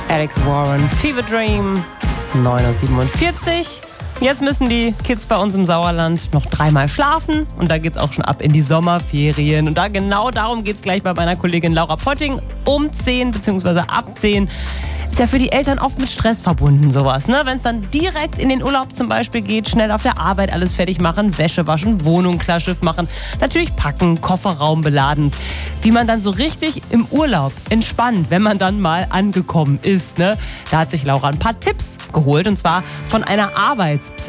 Alex Warren, Fever Dream, 9:47 Uhr. Jetzt müssen die Kids bei uns im Sauerland noch 3-mal schlafen und da geht's auch schon ab in die Sommerferien. Und da genau darum geht's gleich bei meiner Kollegin Laura Potting um 10 bzw. ab 10. Ist ja für die Eltern oft mit Stress verbunden, sowas, ne? Wenn es dann direkt in den Urlaub zum Beispiel geht, schnell auf der Arbeit alles fertig machen, Wäsche waschen, Wohnung Klarschiff machen, natürlich packen, Kofferraum beladen. Wie man dann so richtig im Urlaub entspannt, wenn man dann mal angekommen ist, ne? Da hat sich Laura ein paar Tipps geholt und zwar von einer Arbeitspsychologin.